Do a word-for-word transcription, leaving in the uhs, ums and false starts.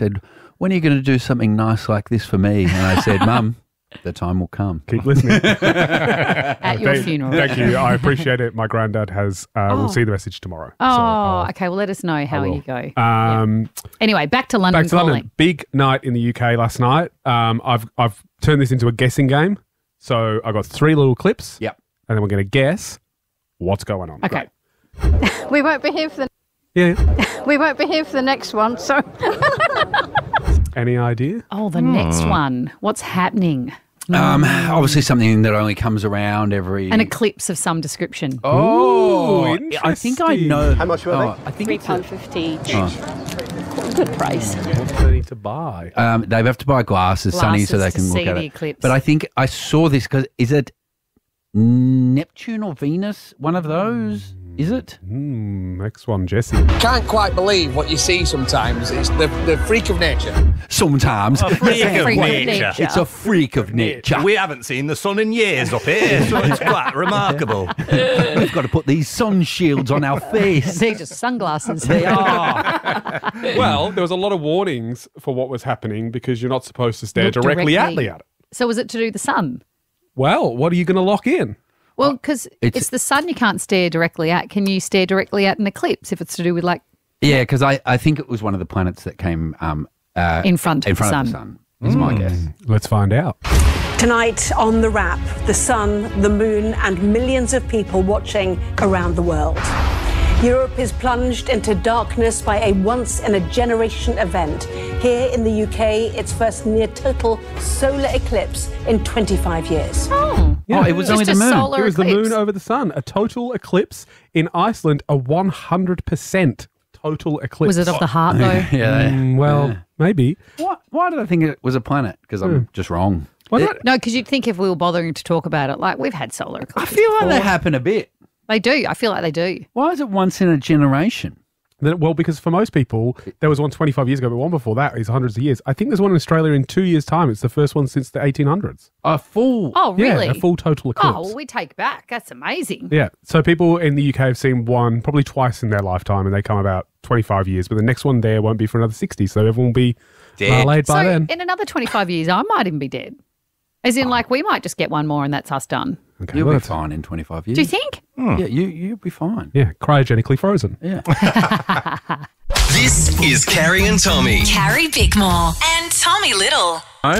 said, when are you going to do something nice like this for me? And I said, Mum, the time will come. Keep listening. At your thank, funeral. Thank you. I appreciate it. My granddad has, uh, Oh. we'll see the message tomorrow. Oh, So I'll- okay. Well, let us know how will. you go. Um, Anyway, back to London Back to calling. London. Big night in the U K last night. Um, I've I've turned this into a guessing game. So I got three little clips. Yep. And then we're going to guess what's going on. Okay. We won't be here for the Yeah. we won't be here for the next one. So Any idea? Oh, the next one. What's happening? Um, obviously something that only comes around every... An eclipse of some description. Oh, Ooh, I think I interesting. know. How much were oh, they? I think three it's a- pound fifty. Oh. Good price. What do they need to buy? Um, they have to buy glasses, Sonny, so they Glasses can to look see at the it. eclipse. But I think I saw this because is it Neptune or Venus? One of those? Is it? Hmm, next one, Jesse. Can't quite believe what you see sometimes. It's the, the freak of nature. Sometimes. A freak of Freak of nature. nature. It's a freak of nature. We haven't seen the sun in years up here, so it's quite remarkable. We've got to put these sun shields on our face. They're just sunglasses. They are. Well, there was a lot of warnings for what was happening because you're not supposed to stare Look directly, directly. at it. So was it to do with the sun? Well, what are you going to lock in? Well, because it's, it's- the sun you can't stare directly at. Can you stare directly at an eclipse if it's to do with like Yeah, because I, I think it was one of the planets that came um, uh, in front of in the front sun? of the sun, is my guess. Let's find out. Tonight on The Wrap, the sun, the moon, and millions of people watching around the world. Europe is plunged into darkness by a once-in-a-generation event. Here in the U K, it's first near-total solar eclipse in twenty-five years. Oh, Oh, it was just only the a moon. solar It was eclipse. the moon over the sun. A total eclipse in Iceland, a one hundred percent total eclipse. Was it of the heart though? Yeah. Mm, well, maybe. Why, why did I think it was a planet? Because I'm just wrong. Why It- not? No, because you'd think if we were bothering to talk about it, like we've had solar I eclipses. feel like they before. happen a bit. They do. I feel like they do. Why is it once in a generation? Then- Well, because for most people, there was one twenty-five years ago, but one before that is hundreds of years. I think there's one in Australia in two years' time. It's the first one since the eighteen hundreds. A full. Oh, really? Yeah, a full total eclipse. Oh, well, we take back. That's amazing. Yeah. So people in the U K have seen one probably twice in their lifetime, and they come about twenty-five years. But the next one there won't be for another sixty. So everyone will be Dead. laid by so then. in another twenty-five years, I might even be dead. As in, like, we might just get one more and that's us done. Okay, You'll well, be that's- fine in twenty-five years. Do you think? Yeah, you, you'll be fine. Yeah, cryogenically frozen. Yeah. This is Carrie and Tommy. Carrie Bickmore and Tommy Little.